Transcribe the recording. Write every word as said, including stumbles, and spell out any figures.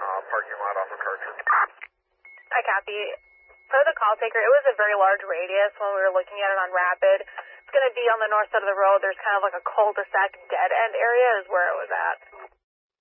uh, parking lot off of Carter. I copy. For the call taker, it was a very large radius when we were looking at it on Rapid. It's going to be on the north side of the road. There's kind of like a cul-de-sac dead end area is where it was at.